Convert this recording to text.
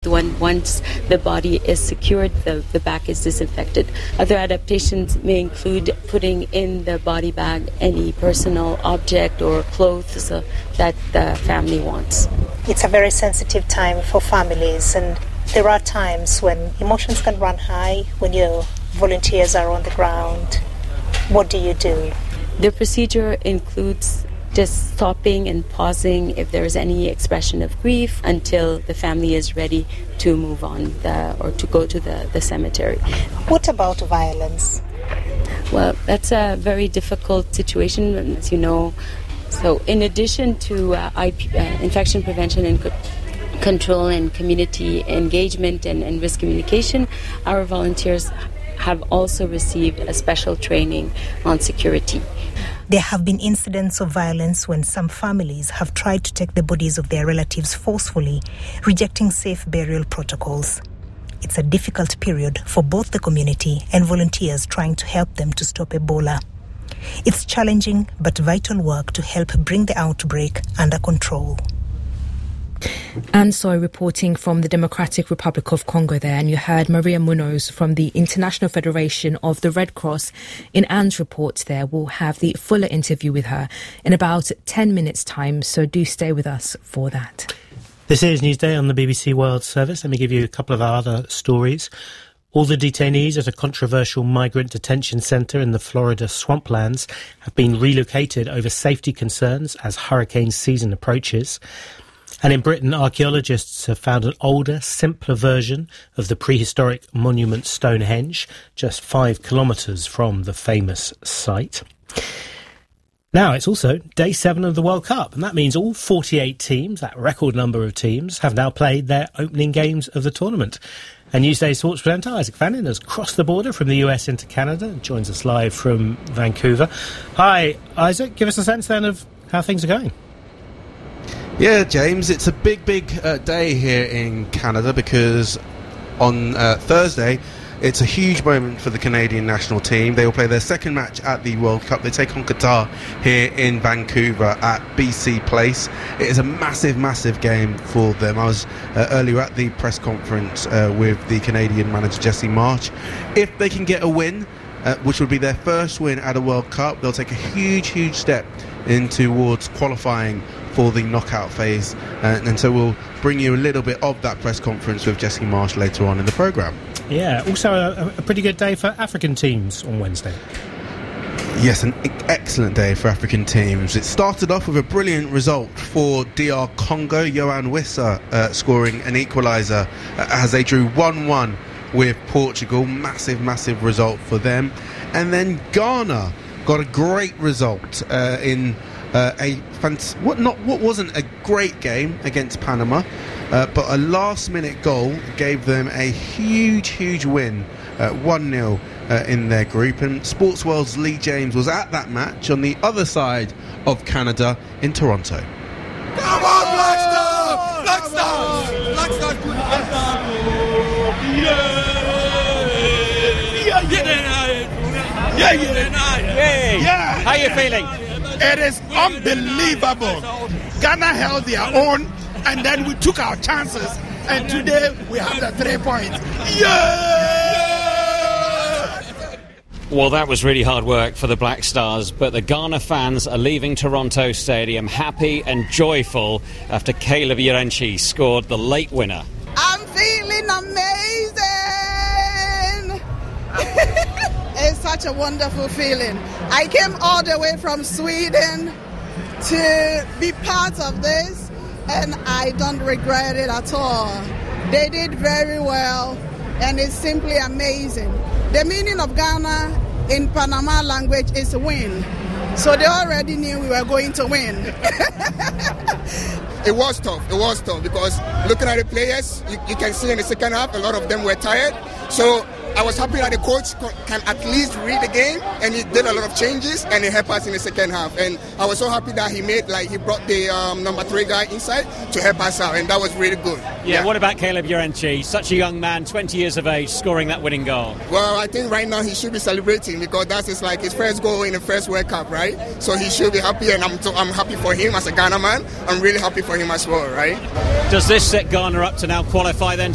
Once the body is secured, the back is disinfected. Other adaptations may include putting in the body bag any personal object or clothes that the family wants. It's a very sensitive time for families, and there are times when emotions can run high when your volunteers are on the ground. What do you do? The procedure includes just stopping and pausing if there is any expression of grief until the family is ready to move on or to go to the cemetery. What about violence? Well, that's a very difficult situation, as you know. So in addition to infection prevention and control and community engagement and risk communication, our volunteers have also received a special training on security. There have been incidents of violence when some families have tried to take the bodies of their relatives forcefully, rejecting safe burial protocols. It's a difficult period for both the community and volunteers trying to help them to stop Ebola. It's challenging but vital work to help bring the outbreak under control. Anne Soy reporting from the Democratic Republic of Congo there, and you heard Maria Munoz from the International Federation of the Red Cross. In Anne's report there, we'll have the fuller interview with her in about 10 minutes' time, so do stay with us for that. This is Newsday on the BBC World Service. Let me give you a couple of other stories. All the detainees at a controversial migrant detention centre in the Florida swamplands have been relocated over safety concerns as hurricane season approaches. And in Britain, archaeologists have found an older, simpler version of the prehistoric monument Stonehenge, just 5 kilometres from the famous site. Now, it's also day 7 of the World Cup, and that means all 48 teams, that record number of teams, have now played their opening games of the tournament. And Newsday sports presenter Isaac Fannin has crossed the border from the US into Canada and joins us live from Vancouver. Hi, Isaac. Give us a sense then of how things are going. Yeah, James, it's a big day here in Canada because on Thursday it's a huge moment for the Canadian national team. They will play their second match at the World Cup. They take on Qatar here in Vancouver at BC Place. It is a massive game for them. I was earlier at the press conference with the Canadian manager Jesse Marsch. If they can get a win, which would be their first win at a World Cup, they'll take a huge step in towards qualifying for the knockout phase, and so we'll bring you a little bit of that press conference with Jesse Marsch later on in the programme. Yeah, also a pretty good day for African teams on Wednesday. Yes, an excellent day for African teams. It started off with a brilliant result for DR Congo, Yohan Wissa scoring an equaliser as they drew 1-1 with Portugal. Massive result for them. And then Ghana got a great result in what wasn't a great game against Panama, but a last-minute goal gave them a huge win, 1-0 in their group. And Sports World's Lee James was at that match on the other side of Canada in Toronto. Come on, Black Stars! Black Stars! Black Stars! Yeah. How are you feeling? It is unbelievable. Ghana held their own, and then we took our chances, and today we have the 3 points. Yeah! Well, that was really hard work for the Black Stars, but the Ghana fans are leaving Toronto Stadium happy and joyful after Caleb Yarenchi scored the late winner. I'm feeling amazing! It's such a wonderful feeling. I came all the way from Sweden to be part of this, and I don't regret it at all. They did very well, and it's simply amazing. The meaning of Ghana in Panama language is win. So they already knew we were going to win. It was tough because looking at the players, you can see in the second half, a lot of them were tired. So I was happy that the coach can at least read the game, and he did a lot of changes, and it helped us in the second half. And I was so happy that he brought the number 3 guy inside to help us out, and that was really good. Yeah. What about Caleb Yarenchi, such a young man, 20 years of age, scoring that winning goal? Well, I think right now he should be celebrating because that's his first goal in the first World Cup, right? So he should be happy, and I'm happy for him as a Ghana man. I'm really happy for him as well, right? Does this set Ghana up to now qualify then